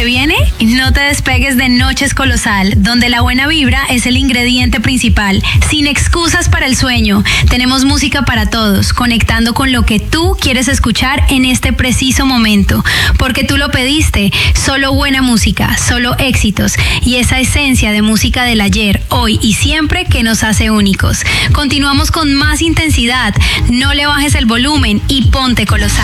que viene? No te despegues de Noches Colosal, donde la buena vibra es el ingrediente principal. Sin excusas para el sueño. Tenemos música para todos, conectando con lo que tú quieres escuchar en este preciso momento. Porque tú lo pediste. Solo buena música, solo éxitos y esa esencia de música del ayer, hoy y siempre que nos hace únicos. Continuamos con más intensidad. No le bajes el volumen y ponte colosal.